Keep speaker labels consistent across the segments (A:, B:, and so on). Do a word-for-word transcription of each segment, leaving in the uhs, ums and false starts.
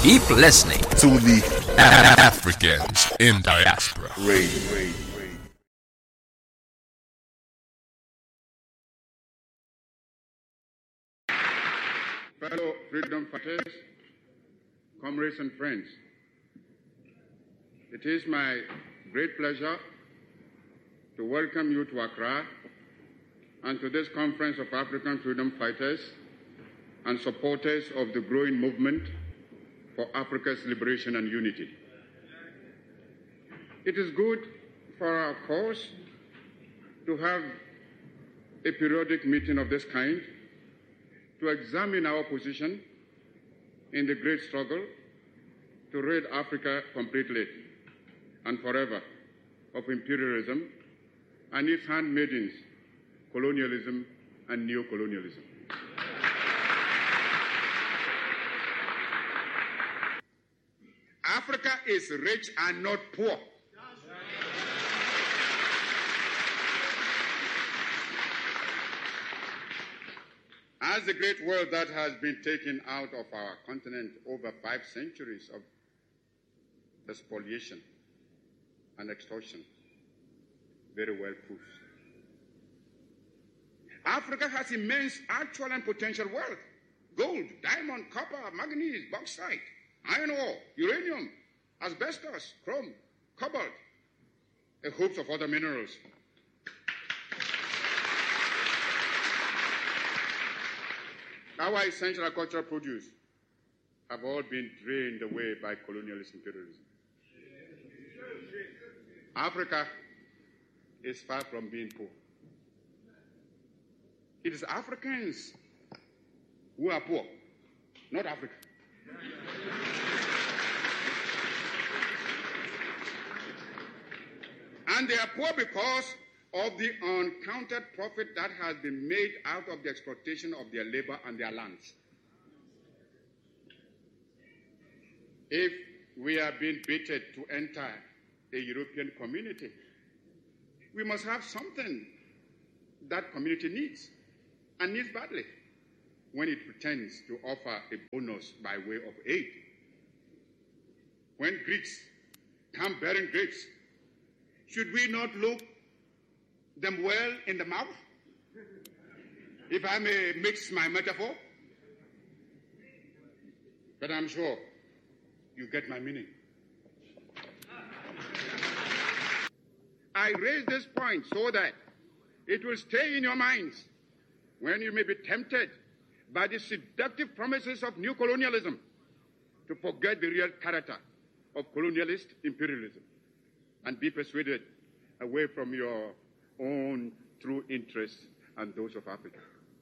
A: Keep listening
B: to the
C: Africans in Diaspora
B: Radio.
D: Fellow freedom fighters, comrades and friends, it is my great pleasure to welcome you to Accra and to this conference of African freedom fighters and supporters of the growing movement for Africa's liberation and unity. It is good for our cause to have a periodic meeting of this kind to examine our position in the great struggle to rid Africa completely and forever of imperialism and its handmaidens, colonialism and neo-colonialism. Africa is rich and not poor. As the great wealth that has been taken out of our continent over five centuries of spoliation and extortion very well proves. Africa has immense actual and potential wealth: gold, diamond, copper, manganese, bauxite, iron ore, uranium, asbestos, chrome, cobalt, a host of other minerals. Our essential agricultural produce have all been drained away by colonialist imperialism. Africa is far from being poor. It is Africans who are poor, not Africa. And they are poor because of the uncounted profit that has been made out of the exploitation of their labor and their lands. If we are being baited to enter a European community, we must have something that community needs, and needs badly, when it pretends to offer a bonus by way of aid. When Greeks come bearing grapes, should we not look them well in the mouth? If I may mix my metaphor. But I'm sure you get my meaning. I raise this point so that it will stay in your minds when you may be tempted by the seductive promises of new colonialism to forget the real character of colonialist imperialism and be persuaded away from your own true interests and those of Africa.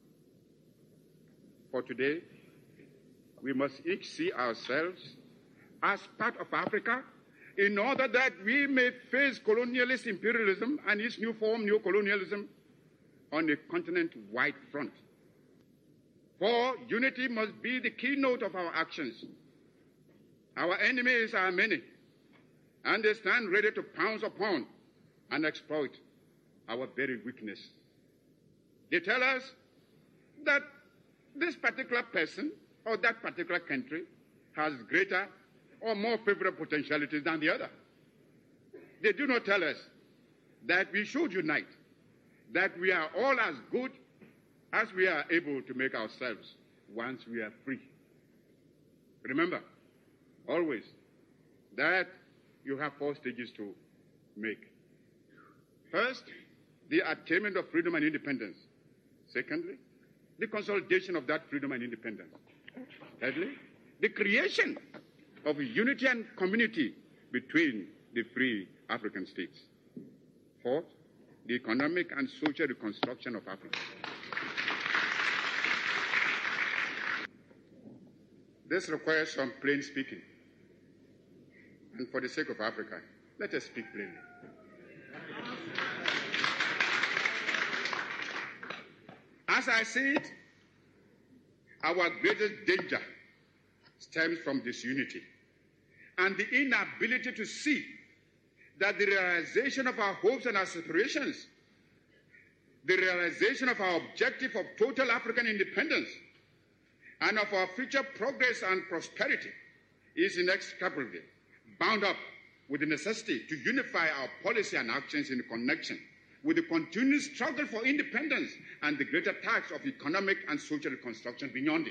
D: For today, we must each see ourselves as part of Africa in order that we may face colonialist imperialism and its new form, neo-colonialism, on a continent-wide front. For unity must be the keynote of our actions. Our enemies are many, and they stand ready to pounce upon and exploit our very weakness. They tell us that this particular person or that particular country has greater or more favorable potentialities than the other. They do not tell us that we should unite, that we are all as good as we are able to make ourselves once we are free. Remember, always, that you have four stages to make. First, the attainment of freedom and independence. Secondly, the consolidation of that freedom and independence. Thirdly, the creation of unity and community between the free African states. Fourth, the economic and social reconstruction of Africa. This requires some plain speaking. And for the sake of Africa, let us speak plainly. As I see it, our greatest danger stems from disunity and the inability to see that the realization of our hopes and aspirations, the realization of our objective of total African independence, and of our future progress and prosperity is inextricably bound up with the necessity to unify our policy and actions in connection with the continued struggle for independence and the greater task of economic and social reconstruction beyond it.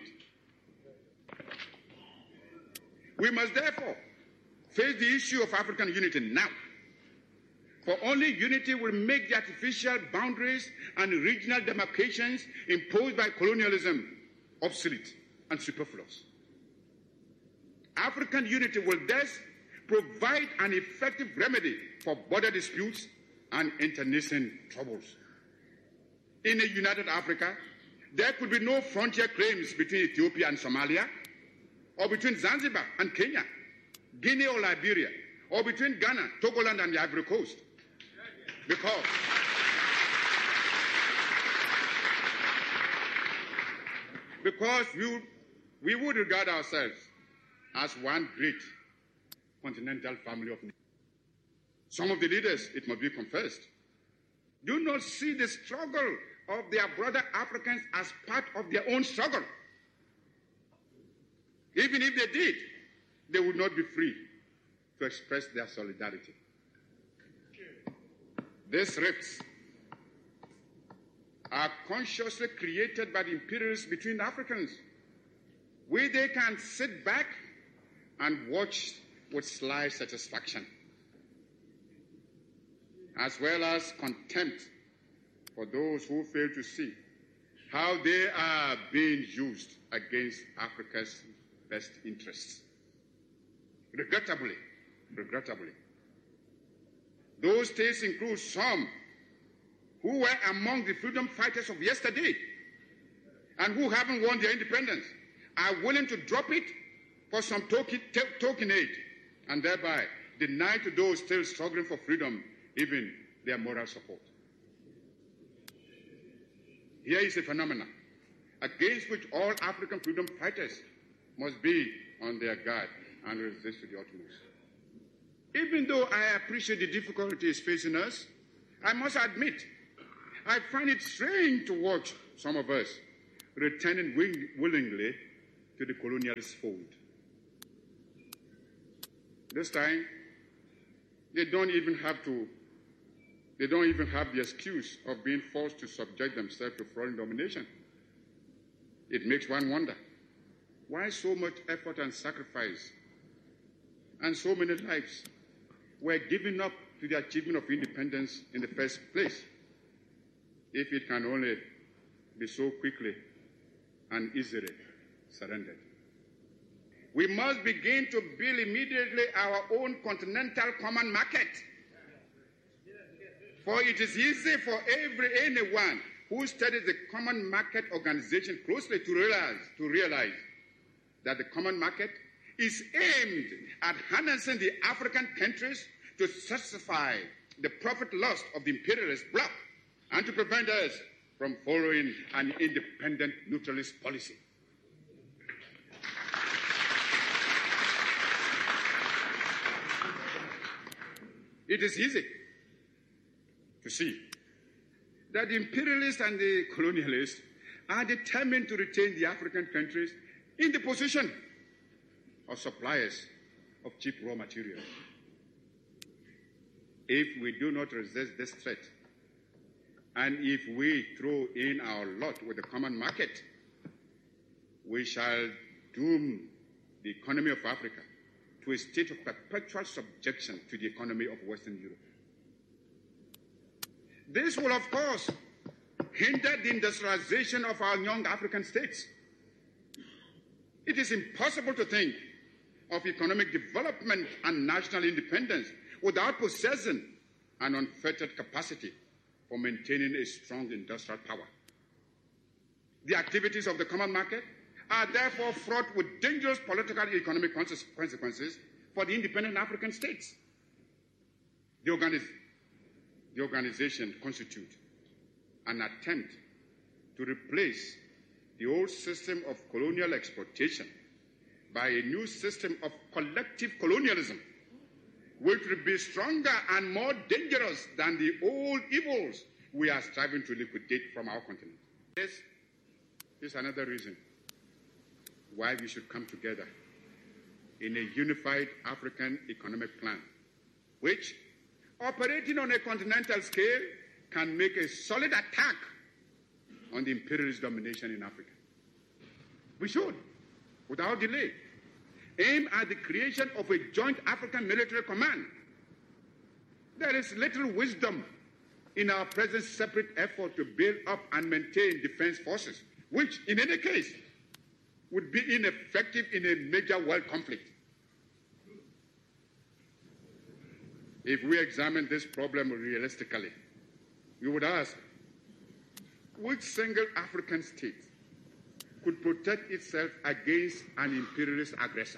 D: We must therefore face the issue of African unity now, for only unity will make the artificial boundaries and regional demarcations imposed by colonialism obsolete and superfluous. African unity will thus provide an effective remedy for border disputes and internecine troubles. In a united Africa, there could be no frontier claims between Ethiopia and Somalia, or between Zanzibar and Kenya, Guinea or Liberia, or between Ghana, Togoland, and the Ivory Coast. Because because we, we would regard ourselves as one great continental family of nations. Some of the leaders, it must be confessed, do not see the struggle of their brother Africans as part of their own struggle. Even if they did, they would not be free to express their solidarity. These rifts are consciously created by the imperialists between Africans, where they can sit back and watch with sly satisfaction, as well as contempt for those who fail to see how they are being used against Africa's best interests. Regrettably, regrettably, those states include some who were among the freedom fighters of yesterday and who haven't won their independence, are willing to drop it for some token, token aid, and thereby deny to those still struggling for freedom even their moral support. Here is a phenomenon against which all African freedom fighters must be on their guard and resist to the utmost. Even though I appreciate the difficulties facing us, I must admit, I find it strange to watch some of us returning will- willingly to the colonialist fold. This time, they don't even have to, they don't even have the excuse of being forced to subject themselves to foreign domination. It makes one wonder, why so much effort and sacrifice and so many lives were given up to the achievement of independence in the first place, if it can only be so quickly and easily surrendered. We must begin to build immediately our own continental common market. For it is easy for every anyone who studies the Common Market Organization closely to realize, to realize that the common market is aimed at harnessing the African countries to satisfy the profit lust of the imperialist bloc and to prevent us from following an independent neutralist policy. It is easy to see that the imperialists and the colonialists are determined to retain the African countries in the position of suppliers of cheap raw materials. If we do not resist this threat, and if we throw in our lot with the common market, we shall doom the economy of Africa to a state of perpetual subjection to the economy of Western Europe. This will, of course, hinder the industrialization of our young African states. It is impossible to think of economic development and national independence without possessing an unfettered capacity for maintaining a strong industrial power. The activities of the common market are therefore fraught with dangerous political and economic consequences for the independent African states. The, organiz- the organization constitutes an attempt to replace the old system of colonial exploitation by a new system of collective colonialism, which will be stronger and more dangerous than the old evils we are striving to liquidate from our continent. This is another reason why we should come together in a unified African economic plan, which, operating on a continental scale, can make a solid attack on the imperialist domination in Africa. We should, without delay, aim at the creation of a joint African military command. There is little wisdom in our present separate effort to build up and maintain defense forces, which, in any case, would be ineffective in a major world conflict. If we examine this problem realistically, we would ask, which single African state could protect itself against an imperialist aggressor?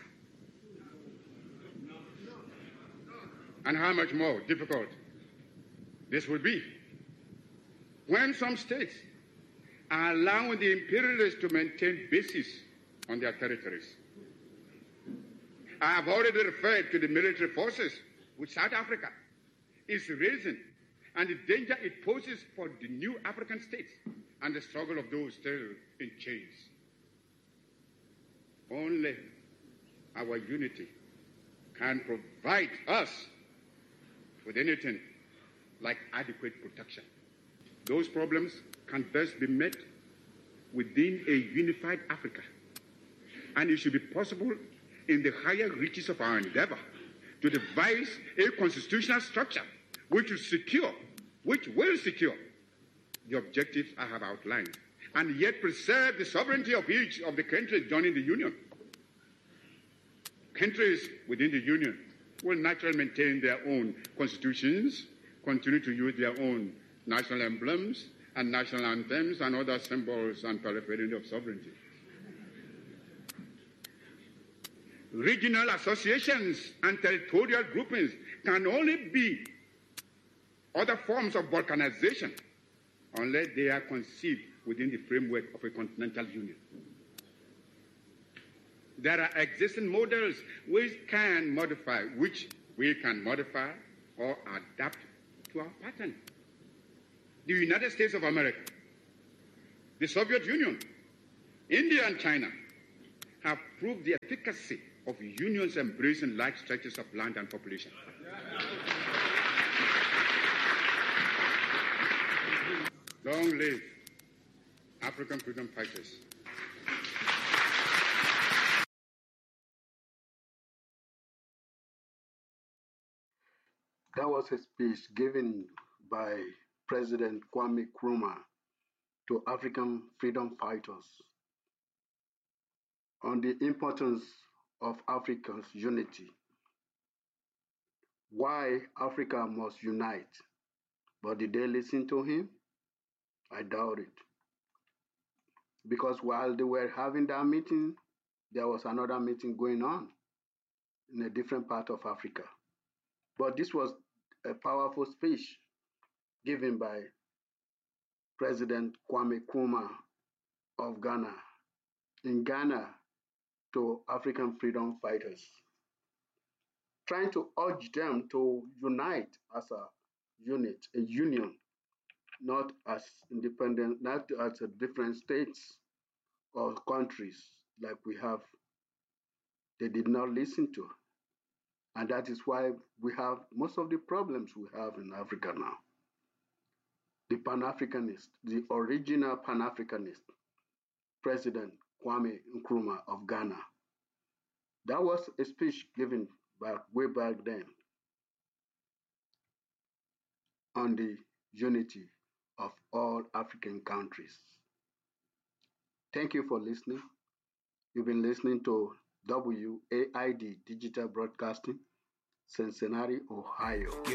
D: And how much more difficult this would be when some states are allowing the imperialists to maintain bases on their territories. I have already referred to the military forces which South Africa is raising and the danger it poses for the new African states and the struggle of those still in chains. Only our unity can provide us with anything like adequate protection. Those problems can best be met within a unified Africa, and it should be possible in the higher reaches of our endeavor to devise a constitutional structure which will secure, which will secure the objectives I have outlined, and yet preserve the sovereignty of each of the countries joining the Union. Countries within the Union will naturally maintain their own constitutions, continue to use their own national emblems and national anthems and other symbols and paraphernalia of sovereignty. Regional associations and territorial groupings can only be other forms of balkanization unless they are conceived within the framework of a continental union. There are existing models which can modify, which we can modify or adapt to our pattern. The United States of America, the Soviet Union, India and China have proved the efficacy of unions embracing large stretches of land and population. Long live African freedom fighters.
A: That was a speech given by President Kwame Nkrumah to African freedom fighters on the importance of Africa's unity, why Africa must unite. But did they listen to him? I doubt it. Because while they were having that meeting, there was another meeting going on in a different part of Africa. But this was a powerful speech given by President Kwame Nkrumah of Ghana, in Ghana, to African freedom fighters, trying to urge them to unite as a unit, a union, not as independent, not as a different states or countries like we have. They did not listen to. And that is why we have most of the problems we have in Africa now. The Pan-Africanist, the original Pan-Africanist, President Kwame Nkrumah of Ghana. That was a speech given back way back then on the unity of all African countries. Thank you for listening. You've been listening to W A I D Digital Broadcasting, Cincinnati, Ohio.